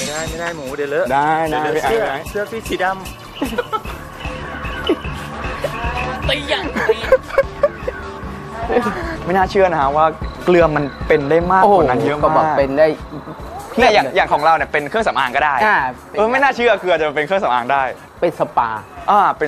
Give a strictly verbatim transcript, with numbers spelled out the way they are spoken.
ได้ไม่ได้หมูเดี๋ยวเลอะได้นะพี่ไอ้เสื้อเสื้อพี่สีดำตีอย่างตีไม่น่าเชื่อนะฮะว่าเกลือมันเป็นได้มากกว่านั้นเยอะก็บอกมากเป็นได้เนี่ยอย่างอย่างของเราเนี่ยเป็นเครื่องสำอางก็ได้อ่าเออไม่น่าเชื่อเกลือจะเป็นเครื่องสำอางได้เป็นสปาอ่าเป็น